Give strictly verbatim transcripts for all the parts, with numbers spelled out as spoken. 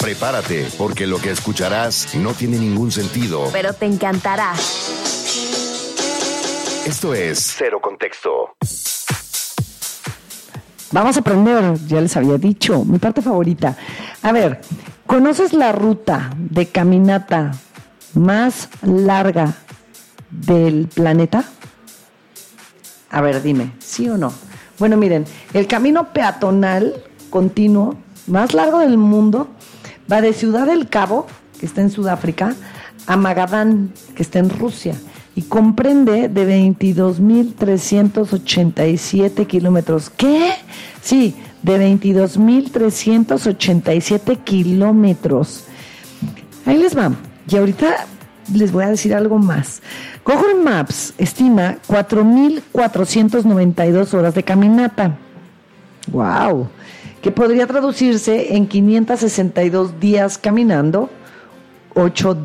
Prepárate, porque lo que escucharás no tiene ningún sentido, pero te encantará. Esto es Cero Contexto. Vamos a aprender, ya les había dicho, mi parte favorita. A ver, ¿conoces la ruta de caminata más larga del planeta? A ver, dime, ¿sí o no? Bueno, miren, el camino peatonal continuo más largo del mundo va de Ciudad del Cabo, que está en Sudáfrica, a Magadán, que está en Rusia, y comprende de veintidós mil trescientos ochenta y siete kilómetros. ¿Qué? Sí, de veintidós mil trescientos ochenta y siete kilómetros. Ahí les va. Y ahorita les voy a decir algo más. Google Maps estima cuatro mil cuatrocientas noventa y dos horas de caminata. ¡Wow! Que podría traducirse en quinientos sesenta y dos días caminando, ocho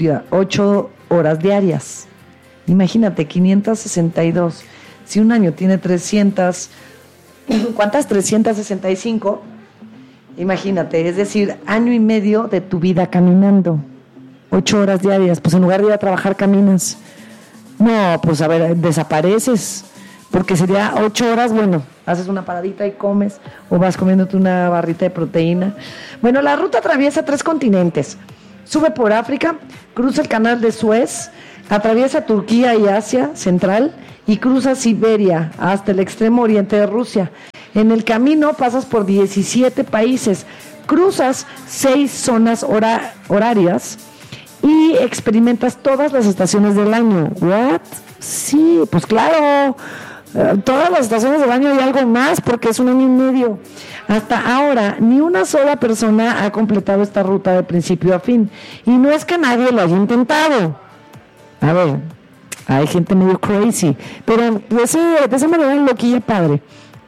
horas diarias. Imagínate, quinientos sesenta y dos. Si un año tiene trescientas, ¿cuántas? trescientos sesenta y cinco. Imagínate, es decir, año y medio de tu vida caminando. Ocho horas diarias. Pues en lugar de ir a trabajar, caminas. No, pues a ver, desapareces. Porque sería ocho horas, bueno, haces una paradita y comes, o vas comiéndote una barrita de proteína. Bueno, la ruta atraviesa tres continentes. Sube por África, cruza el canal de Suez, atraviesa Turquía y Asia Central y cruza Siberia hasta el extremo oriente de Rusia. En el camino pasas por diecisiete países, cruzas seis zonas hora- horarias y experimentas todas las estaciones del año. ¿What? Sí, pues claro. Todas las estaciones del año y algo más, porque es un año y medio. Hasta ahora, ni una sola persona ha completado esta ruta de principio a fin. Y no es que nadie lo haya intentado. A ver, hay gente medio crazy, pero de, ese, de esa manera loquilla padre.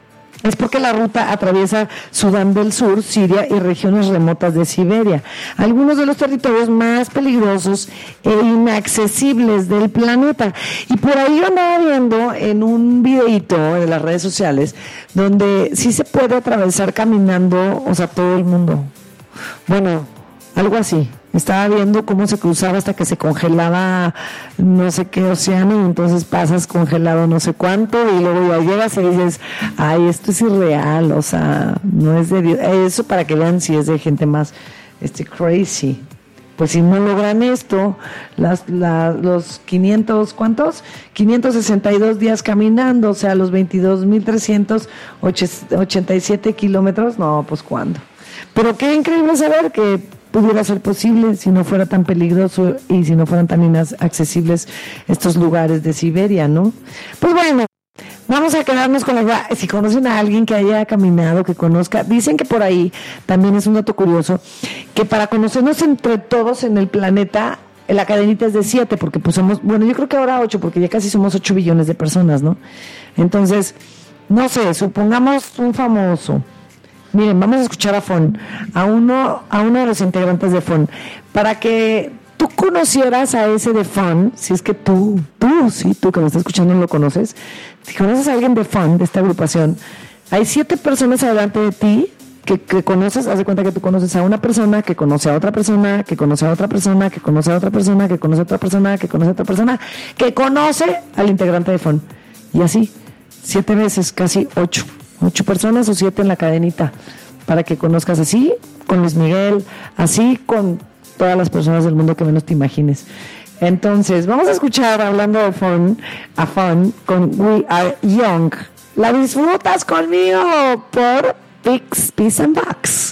Es porque la ruta atraviesa Sudán del Sur, Siria y regiones remotas de Siberia, algunos de los territorios más peligrosos e inaccesibles del planeta. Y por ahí yo andaba viendo en un videíto de las redes sociales donde sí se puede atravesar caminando, o sea, todo el mundo. Bueno, algo así. Estaba viendo cómo se cruzaba hasta que se congelaba no sé qué océano, y entonces pasas congelado no sé cuánto, y luego ya llegas y dices, ay, esto es irreal, o sea, no es de Dios. Eso para que vean si es de gente más este crazy. Pues si no logran esto, las, la, los quinientos, ¿cuántos? quinientos sesenta y dos días caminando, o sea, los veintidós mil trescientos ochenta y siete kilómetros, no, pues ¿cuándo? Pero qué increíble saber que pudiera ser posible si no fuera tan peligroso y si no fueran tan inaccesibles estos lugares de Siberia, ¿no? Pues bueno, vamos a quedarnos con la... Si conocen a alguien que haya caminado, que conozca, dicen que por ahí, también es un dato curioso, que para conocernos entre todos en el planeta, la cadenita es de siete, porque pues somos, bueno, yo creo que ahora ocho, porque ya casi somos ocho billones de personas, ¿no? Entonces, no sé, supongamos un famoso. Miren, vamos a escuchar a Fon, a uno, a uno de los integrantes de Fon, para que tú conocieras a ese de Fon, si es que tú, tú, sí, tú que me estás escuchando lo conoces, si conoces a alguien de Fon, de esta agrupación, hay siete personas adelante de ti que, que conoces, haz de cuenta que tú conoces a una persona, que conoce a otra persona, que conoce a otra persona, que conoce a otra persona, que conoce a otra persona, que conoce a otra persona, que conoce al integrante de Fon, y así, siete veces, casi ocho. Ocho personas o siete en la cadenita, para que conozcas así con Luis Miguel, así con todas las personas del mundo que menos te imagines. Entonces, vamos a escuchar, hablando de Fun, a Fun, con We Are Young. ¿La disfrutas conmigo? Por Pix, Peace and Bucks.